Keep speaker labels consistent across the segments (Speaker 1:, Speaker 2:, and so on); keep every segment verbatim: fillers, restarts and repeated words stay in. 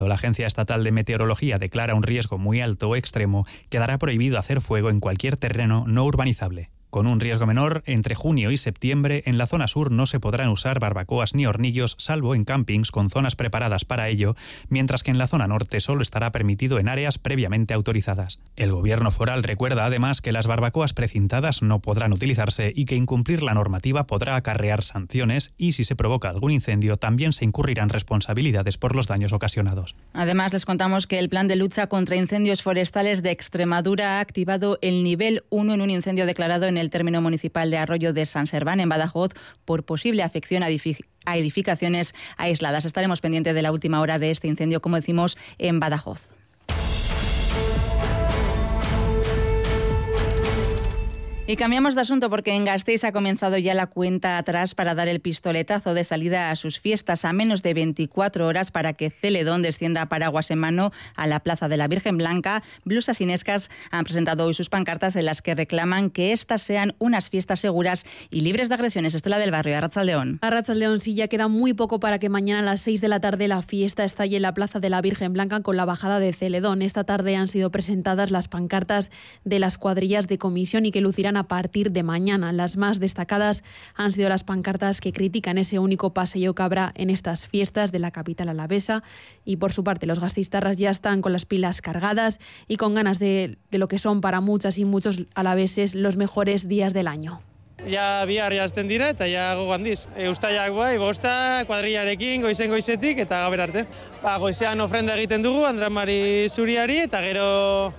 Speaker 1: La Agencia Estatal de Meteorología declara un riesgo muy alto o extremo, quedará prohibido hacer fuego en cualquier terreno no urbanizable. Con un riesgo menor, entre junio y septiembre, en la zona sur no se podrán usar barbacoas ni hornillos, salvo en campings con zonas preparadas para ello, mientras que en la zona norte solo estará permitido en áreas previamente autorizadas. El gobierno foral recuerda además que las barbacoas precintadas no podrán utilizarse y que incumplir la normativa podrá acarrear sanciones y, si se provoca algún incendio, también se incurrirán responsabilidades por los daños ocasionados.
Speaker 2: Además, les contamos que el Plan de Lucha contra Incendios Forestales de Extremadura ha activado el nivel uno en un incendio declarado en el término municipal de Arroyo de San Serván, en Badajoz, por posible afección a edific- a edificaciones aisladas. Estaremos pendientes de la última hora de este incendio, como decimos, en Badajoz. Y cambiamos de asunto porque en Gasteiz ha comenzado ya la cuenta atrás para dar el pistoletazo de salida a sus fiestas, a menos de veinticuatro horas para que Celedón descienda paraguas en mano a la Plaza de la Virgen Blanca. Blusas Inescas han presentado hoy sus pancartas en las que reclaman que estas sean unas fiestas seguras y libres de agresiones. Estela del Barrio, Arratsaldeón.
Speaker 3: Arratsaldeón, sí, ya queda muy poco para que mañana a las seis de la tarde la fiesta estalle en la Plaza de la Virgen Blanca con la bajada de Celedón. Esta tarde han sido presentadas las pancartas de las cuadrillas de comisión y que lucirán a partir de mañana. Las más destacadas han sido las pancartas que critican ese único paseo que habrá en estas fiestas de la capital alavesa, y por su parte los gasteiztarras ya están con las pilas cargadas y con ganas de, de lo que son para muchas y muchos alaveses los mejores días del año.
Speaker 4: Ja bihar jazten dira eta ja gogo handiz. E, Uztailak bai, bosta, kuadrillarekin, goizen goizetik eta gaber arte. Ba, goizean ofrenda egiten dugu, Andramari Zuriari, eta gero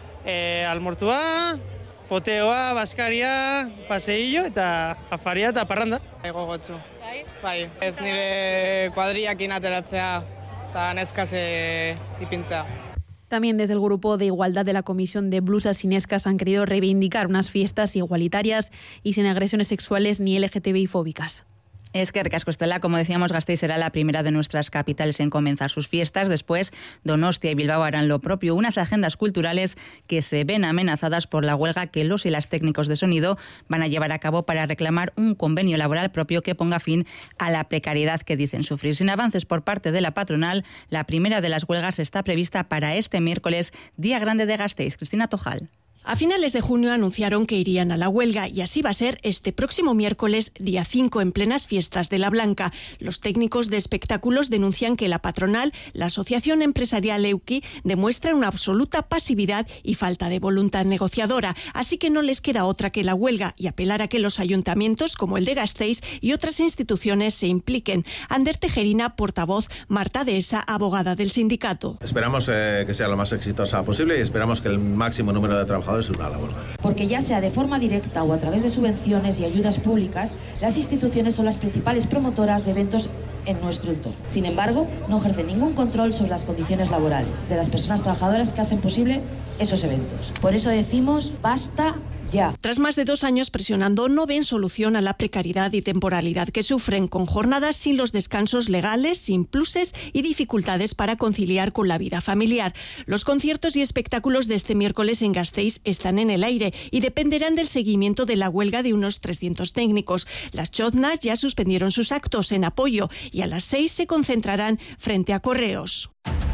Speaker 4: e, almortua, poteoa, baskaria, paseillo eta afaria eta parranda.
Speaker 5: Gogotsu. Bai? Bai. Ez nire kuadrillakin ateratzea eta neskase ipintzea.
Speaker 3: También desde el Grupo de Igualdad de la Comisión de Blusas Inescas han querido reivindicar unas fiestas igualitarias y sin agresiones sexuales ni L G T B I fóbicas.
Speaker 2: Es que Recasco Estela, como decíamos, Gasteiz será la primera de nuestras capitales en comenzar sus fiestas. Después, Donostia y Bilbao harán lo propio. Unas agendas culturales que se ven amenazadas por la huelga que los y las técnicos de sonido van a llevar a cabo para reclamar un convenio laboral propio que ponga fin a la precariedad que dicen sufrir. Sin avances por parte de la patronal, la primera de las huelgas está prevista para este miércoles, Día Grande de Gasteiz. Cristina Tojal.
Speaker 6: A finales de junio anunciaron que irían a la huelga y así va a ser este próximo miércoles, día cinco, en plenas fiestas de la Blanca. Los técnicos de espectáculos denuncian que la patronal, la Asociación Empresarial Euki, demuestra una absoluta pasividad y falta de voluntad negociadora, así que no les queda otra que la huelga y apelar a que los ayuntamientos, como el de Gasteiz y otras instituciones, se impliquen. Ander Tejerina, portavoz, Marta Dehesa, abogada del sindicato.
Speaker 7: Esperamos eh, que sea lo más exitosa posible y esperamos que el máximo número de trabajadores es una labor.
Speaker 8: Porque ya sea de forma directa o a través de subvenciones y ayudas públicas, las instituciones son las principales promotoras de eventos en nuestro entorno. Sin embargo, no ejercen ningún control sobre las condiciones laborales de las personas trabajadoras que hacen posible esos eventos. Por eso decimos, basta ya.
Speaker 6: Tras más de dos años presionando, no ven solución a la precariedad y temporalidad que sufren, con jornadas sin los descansos legales, sin pluses y dificultades para conciliar con la vida familiar. Los conciertos y espectáculos de este miércoles en Gasteiz están en el aire y dependerán del seguimiento de la huelga de unos trescientos técnicos. Las choznas ya suspendieron sus actos en apoyo y a las seis se concentrarán frente a Correos.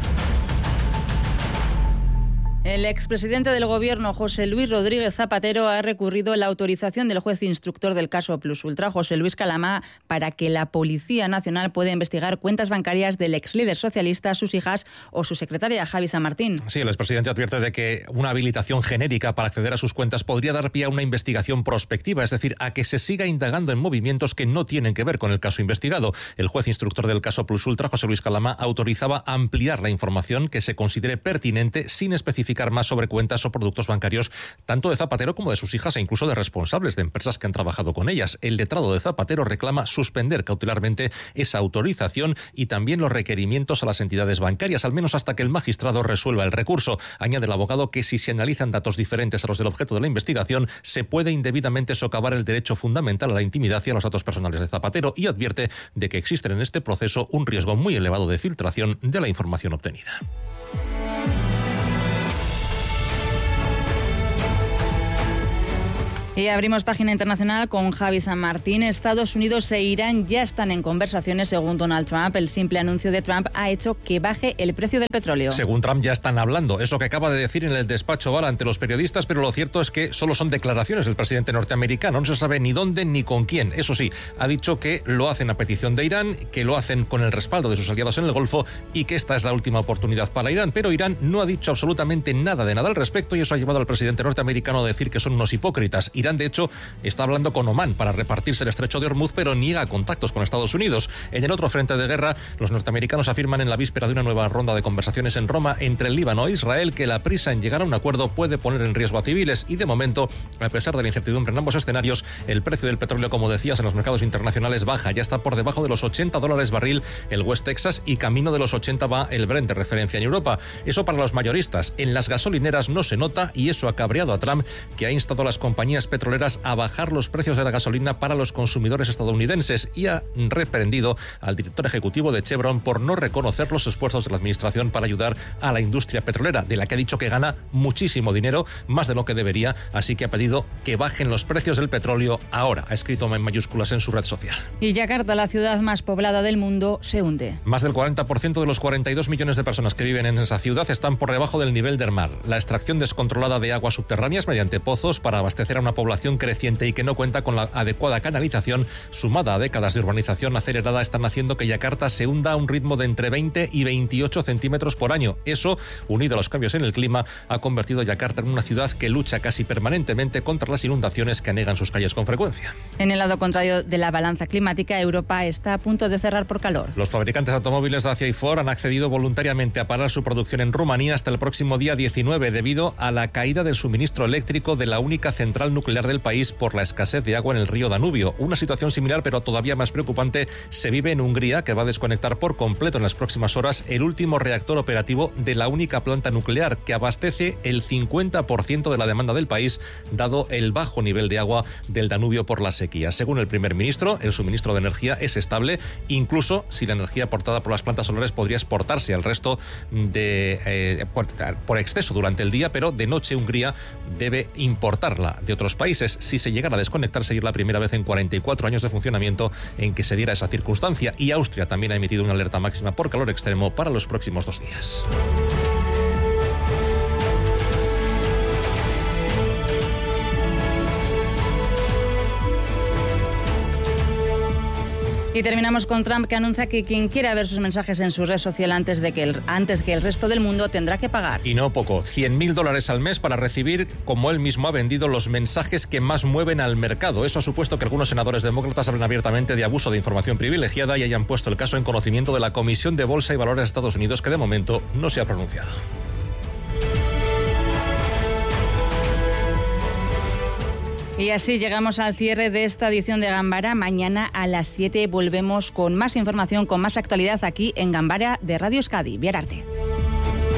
Speaker 2: El expresidente del Gobierno, José Luis Rodríguez Zapatero, ha recurrido la autorización del juez instructor del caso Plus Ultra, José Luis Calamá, para que la Policía Nacional pueda investigar cuentas bancarias del ex líder socialista, sus hijas o su secretaria, Javi San Martín.
Speaker 9: Sí, el expresidente advierte de que una habilitación genérica para acceder a sus cuentas podría dar pie a una investigación prospectiva, es decir, a que se siga indagando en movimientos que no tienen que ver con el caso investigado. El juez instructor del caso Plus Ultra, José Luis Calamá, autorizaba ampliar la información que se considere pertinente sin especificar más sobre cuentas o productos bancarios tanto de Zapatero como de sus hijas e incluso de responsables de empresas que han trabajado con ellas. El letrado de Zapatero reclama suspender cautelarmente esa autorización y también los requerimientos a las entidades bancarias, al menos hasta que el magistrado resuelva el recurso. Añade el abogado que si se analizan datos diferentes a los del objeto de la investigación, se puede indebidamente socavar el derecho fundamental a la intimidad y a los datos personales de Zapatero, y advierte de que existe en este proceso un riesgo muy elevado de filtración de la información obtenida.
Speaker 2: Y abrimos página internacional con Javi San Martín. Estados Unidos e Irán ya están en conversaciones, según Donald Trump. El simple anuncio de Trump ha hecho que baje el precio del petróleo.
Speaker 9: Según Trump, ya están hablando. Es lo que acaba de decir en el despacho Oval ante los periodistas, pero lo cierto es que solo son declaraciones del presidente norteamericano. No se sabe ni dónde ni con quién. Eso sí, ha dicho que lo hacen a petición de Irán, que lo hacen con el respaldo de sus aliados en el Golfo y que esta es la última oportunidad para Irán. Pero Irán no ha dicho absolutamente nada de nada al respecto y eso ha llevado al presidente norteamericano a decir que son unos hipócritas. Irán, de hecho, está hablando con Omán para repartirse el estrecho de Hormuz, pero niega contactos con Estados Unidos. En el otro frente de guerra, los norteamericanos afirman en la víspera de una nueva ronda de conversaciones en Roma entre el Líbano e Israel que la prisa en llegar a un acuerdo puede poner en riesgo a civiles y, de momento, a pesar de la incertidumbre en ambos escenarios, el precio del petróleo, como decías, en los mercados internacionales baja. Ya está por debajo de los ochenta dólares barril el West Texas y camino de los ochenta va el Brent de referencia en Europa. Eso para los mayoristas. En las gasolineras no se nota y eso ha cabreado a Trump, que ha instado a las compañías petroleras a bajar los precios de la gasolina para los consumidores estadounidenses y ha reprendido al director ejecutivo de Chevron por no reconocer los esfuerzos de la administración para ayudar a la industria petrolera, de la que ha dicho que gana muchísimo dinero, más de lo que debería, así que ha pedido que bajen los precios del petróleo ahora. Ha escrito en mayúsculas en su red social.
Speaker 2: Y Yakarta, la ciudad más poblada del mundo, se hunde.
Speaker 9: Más del cuarenta por ciento de los cuarenta y dos millones de personas que viven en esa ciudad están por debajo del nivel del mar. La extracción descontrolada de aguas subterráneas mediante pozos para abastecer a una población creciente y que no cuenta con la adecuada canalización, sumada a décadas de urbanización acelerada, están haciendo que Yakarta se hunda a un ritmo de entre veinte y veintiocho centímetros por año. Eso, unido a los cambios en el clima, ha convertido a Yakarta en una ciudad que lucha casi permanentemente contra las inundaciones que anegan sus calles con frecuencia.
Speaker 2: En el lado contrario de la balanza climática, Europa está a punto de cerrar por calor.
Speaker 9: Los fabricantes de automóviles Dacia y Ford han accedido voluntariamente a parar su producción en Rumanía hasta el próximo día diecinueve debido a la caída del suministro eléctrico de la única central nuclear del país por la escasez de agua en el río Danubio. Una situación similar, pero todavía más preocupante, se vive en Hungría, que va a desconectar por completo en las próximas horas el último reactor operativo de la única planta nuclear que abastece el cincuenta por ciento de la demanda del país, dado el bajo nivel de agua del Danubio por la sequía. Según el primer ministro, el suministro de energía es estable, incluso si la energía aportada por las plantas solares podría exportarse al resto de eh, por, por exceso durante el día, pero de noche Hungría debe importarla de otros países. Si se llegara a desconectar, sería la primera vez en cuarenta y cuatro años de funcionamiento en que se diera esa circunstancia. Y Austria también ha emitido una alerta máxima por calor extremo para los próximos dos días.
Speaker 2: Y terminamos con Trump, que anuncia que quien quiera ver sus mensajes en su red social antes de que el, antes que el resto del mundo tendrá que pagar.
Speaker 9: Y no poco, cien mil dólares al mes para recibir, como él mismo ha vendido, los mensajes que más mueven al mercado. Eso ha supuesto que algunos senadores demócratas hablen abiertamente de abuso de información privilegiada y hayan puesto el caso en conocimiento de la Comisión de Bolsa y Valores de Estados Unidos, que de momento no se ha pronunciado.
Speaker 2: Y así llegamos al cierre de esta edición de Gambara. Mañana a las siete volvemos con más información, con más actualidad aquí en Gambara de Radio Euskadi. Biararte.